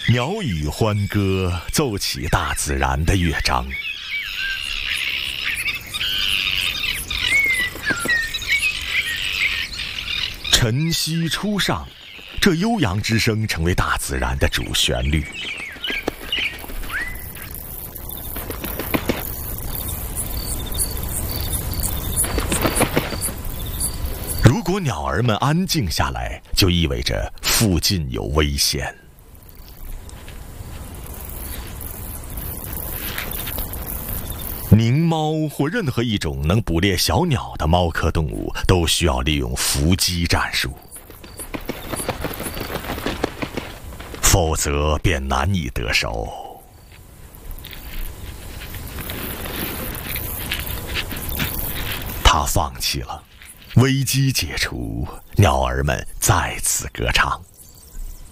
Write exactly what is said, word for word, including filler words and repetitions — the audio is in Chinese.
鸟语欢歌，奏起大自然的乐章。晨曦初上，这悠扬之声成为大自然的主旋律。如果鸟儿们安静下来，就意味着附近有危险。狞猫或任何一种能捕猎小鸟的猫科动物，都需要利用伏击战术，否则便难以得手。它放弃了，危机解除，鸟儿们再次歌唱。